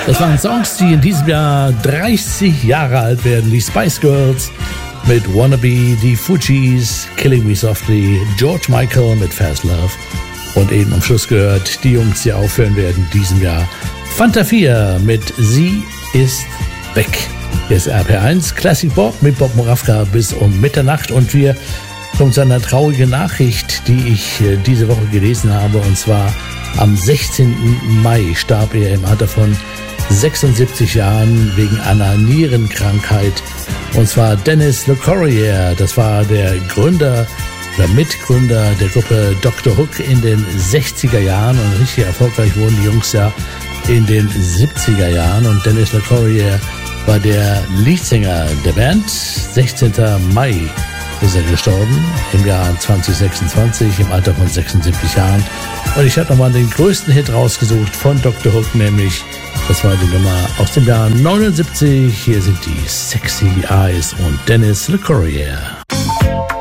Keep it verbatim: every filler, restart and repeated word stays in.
Das waren Songs, die in diesem Jahr dreißig Jahre alt werden. Die Spice Girls mit Wannabe, die Fugees, Killing Me Softly, George Michael mit Fast Love und eben am Schluss gehört die Jungs, die aufhören werden in diesem Jahr. Fanta vier mit Sie ist weg. Hier ist R P eins Classic Bob mit Bob Moravka bis um Mitternacht und wir kommen zu einer traurigen Nachricht, die ich diese Woche gelesen habe, und zwar am sechzehnten Mai starb er im Alter von sechsundsiebzig Jahren wegen einer Nierenkrankheit. Und zwar Dennis LeCourrier, das war der Gründer oder Mitgründer der Gruppe Doktor Hook in den sechziger Jahren, und richtig erfolgreich wurden die Jungs ja in den siebziger Jahren. Und Dennis LeCourrier war der Leadsänger der Band. sechzehnten Mai ist er gestorben, im Jahr zwanzig sechsundzwanzig, im Alter von sechsundsiebzig Jahren. Und ich habe nochmal den größten Hit rausgesucht von Doktor Hook, nämlich, das war die Nummer aus dem Jahr neunundsiebzig. Hier sind die Sexy Eyes und Dennis LeCourrier.